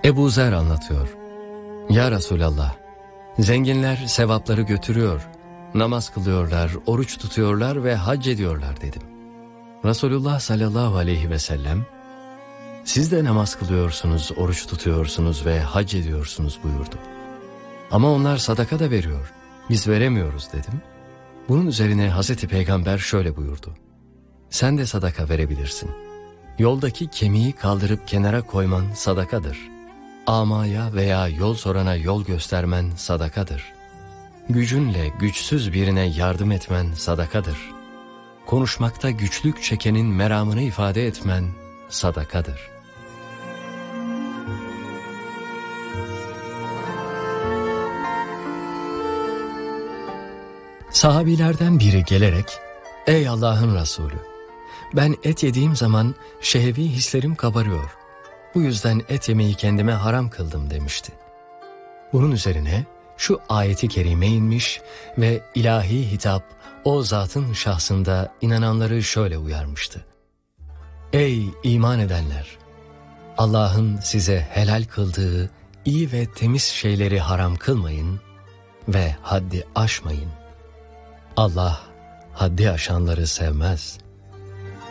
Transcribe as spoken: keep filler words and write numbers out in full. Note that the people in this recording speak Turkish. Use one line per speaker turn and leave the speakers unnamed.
Ebu Zer anlatıyor. Ya Resulallah, zenginler sevapları götürüyor, namaz kılıyorlar, oruç tutuyorlar ve hac ediyorlar dedim. Resulullah sallallahu aleyhi ve sellem, siz de namaz kılıyorsunuz, oruç tutuyorsunuz ve hac ediyorsunuz buyurdu. Ama onlar sadaka da veriyor, biz veremiyoruz dedim. Bunun üzerine Hazreti Peygamber şöyle buyurdu. Sen de sadaka verebilirsin. Yoldaki kemiği kaldırıp kenara koyman sadakadır. Amaya veya yol sorana yol göstermen sadakadır. Gücünle güçsüz birine yardım etmen sadakadır. Konuşmakta güçlük çekenin meramını ifade etmen sadakadır. Sahabilerden biri gelerek, ''Ey Allah'ın Resulü, ben et yediğim zaman şehvi hislerim kabarıyor. Bu yüzden et yemeyi kendime haram kıldım.'' demişti. Bunun üzerine şu ayeti kerime inmiş ve ilahi hitap o zatın şahsında inananları şöyle uyarmıştı. ''Ey iman edenler! Allah'ın size helal kıldığı iyi ve temiz şeyleri haram kılmayın ve haddi aşmayın. Allah haddi aşanları sevmez.''